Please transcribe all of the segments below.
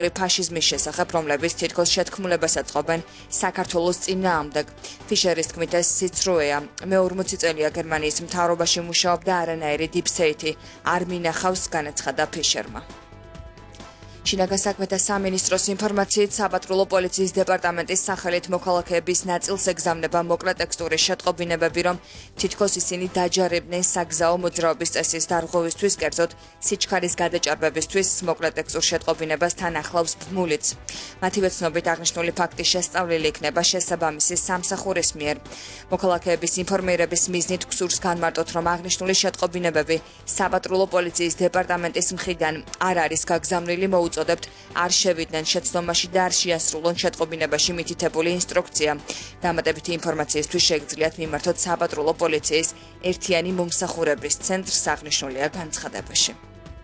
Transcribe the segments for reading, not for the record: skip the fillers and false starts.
ფაშიზმის შესახებ, რომლებიც თითქოს შეთქმულებასაც ყოფენ საქართველოს წინააღმდეგ. ფიშერის თქმით, ეს სიცრუეა. მე 40 წელია გერმანიის მთავრობაში მუშაობდა, არანაირი დიპსტეიტი არ მინახავს, განაცხადა ფიშერმა. შინაგან საქმეთა სამინისტროს ინფორმაციით საპატრულო პოლიციის დეპარტამენტის სახელით მოქალაქეების ნაწილს ეგზავნება მოკლე ტექსტურის შეტყობინებები, რომ თითქოს ისინი დაჯარებდნენ საგზაო მოძრაობის წესის დარღვევისთვის, კერძოდ სიჩქარის გადაჭარბებისთვის, მოკლე ტექსტურ შეტყობინებას თან ახლავს ბმულიც. მათივე ცნობით აღნიშნული ფაქტი შესწავლილი იქნება შესაბამისი სამსახურის მიერ. მოქალაქეების ინფორმირების მიზნით გსურს განმარტოთ, რომ აღნიშნული შეტყობინებები საპატრულო პოლიციის დეპარტამენტის მხრიდან არ არის გაგზავნილი, უწოდებთ არ შევიდნენ შეცდომაში და არ შეასრულონ შეტყობინებაში მითითებული ინსტრუქცია. დამატებითი ინფორმაციისთვის შეგიძლიათ მიმართოთ საპატრულო პოლიციის ერთიანი მომსახურების ცენტრს, აღნიშნულია განცხადებაში.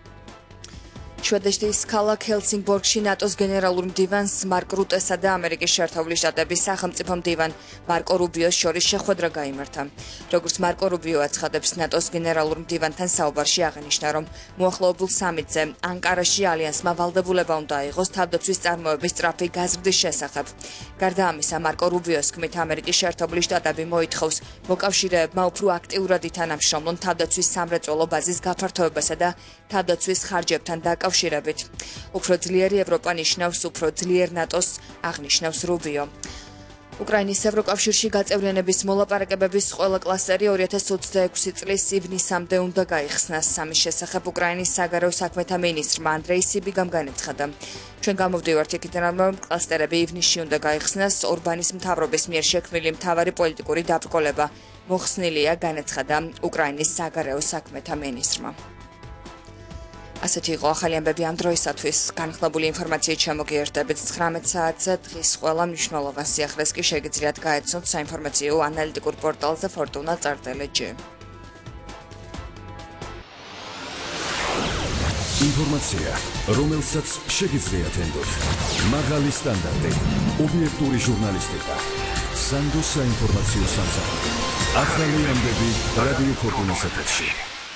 შვედეთის ქალაქ ჰელსინგბორგში ნატოს გენერალურ მდივანს მარკ რუტესა და ამერიკის შეერთებული შტატების სახელმწიფო მდივან მარკო რუბიოს შორის შეხვედრა გაიმართა. როგორც მარკო რუბიო აცხადებს, ნატოს გენერალურ მდივანთან საუბარში აღნიშნა, რომ მოახლოებულ სამიტზე ანკარაში ალიანსმა ვალდებულება უნდა აიღოს თავდაცვის წარმოების სწრაფი გაზრდის შესახებ. გარდა ამისა, მარკო რუბიოს თქმით, ამერიკის შეერთებული შტატები მოითხოვს მოკავშირეებმა უფრო აქტიურად ითანამშრომლონ თავდაცვის სამრეწველო ბაზის გაფართოებასა და თავდაცვის ხარჯებთან დაკავშირებით. უფრო ძლიერი ევროპა ნიშნავს უფრო ძლიერ ნატოს, აღნიშნავს რუბიო. უკრაინის ევროკავშირში გაწევრიანების მოლაპარაკებების ყველა კლასტერი 2026 წლის ივნისამდე უნდა გაიხსნას. ამის შესახებ უკრაინის საგარეო საქმეთა მინისტრმა ანდრეი სიბიგამ განაცხადა. ჩვენ გამოვდივართ იქიდან, რომ კლასტერები ივნისში უნდა გაიხსნას. ორბანის მთავრობის მიერ შექმნილი მთავარი პოლიტიკური დაბრკოლება მოხსნილია, განაცხადა უკრაინის საგარეო საქმეთა მინისტრმა. ასეთი იყო ახალი ამბები ამ დროისათვის. განხილებული ინფორმაციით შემოგიერთდებით 19 საათზე. დღის ყველა მნიშვნელოვან სიახლეს კი შეგიძლიათ გაეცნოთ საინფორმაციო ანალიტიკურ პორტალზე fortuna.lg. ინფორმაცია, რომელსაც შეგიძლიათ ენდოთ. მაღალი სტანდარტი, ობიექტური ჟურნალისტიკა. სანდო საინფორმაციო სამსახური. ახალი ამბები რადიო ფორტუნას ეთერში.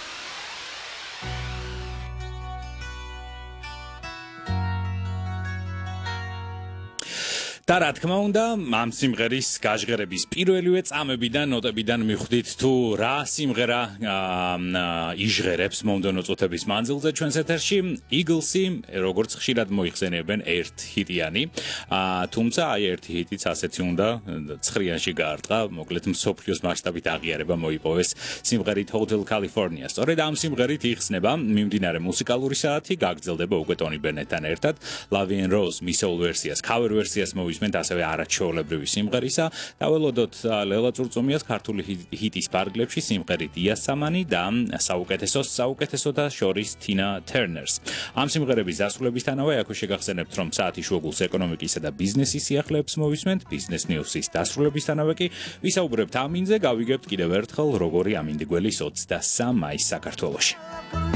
და რა თქმა უნდა, ამ სიმღერის გაჟღერების პირველივე წამებიდან, ნოტებიდან მიხვდით თუ რა სიმღერა იჟღერებს მომდევნო წუთების მანძილზე ჩვენს ეთერში. Eagles-ი როგორც ხშირად მოიხსენიებენ ერთ ჰიტიანი, თუმცა აი ერთი ჰიტიც ასეთი უნდა ცხრიანში გაარტყა, მოკლედ მსოფლიოს მასშტაბით აღიარება მოიპოვეს სიმღერით Hotel California. სწორედ ამ სიმღერით იხსნება მიმდინარე მუსიკალური საათი, გაგრძელდება უკვე ტონი ბენეტთან ერთად, Lavi and Rose მისეულ ვერსიას, cover ვერსიას მოვისმენთ ასევე არაჩვეულებრივი სიმღერისა. დაველოდოთ ლელა წურწუმიას ქართული ჰიტის ფარგლებში სიმღერით იასამანი და საუკეთესოთა შორის თინა ტერნერს. ამ სიმღერების დასრულებისთანავე აქ შეგახსენებთ, რომ საათი შუაგულს ეკონომიკისა და ბიზნესის სიახლეებს მოვისმენთ, ბიზნეს ნიუსის დასრულებისთანავე კი ვისაუბრებთ ამინზე, გავიგებთ კიდევ ერთხელ როგორი ამინდი გველის 23 მაისს საქართველოში.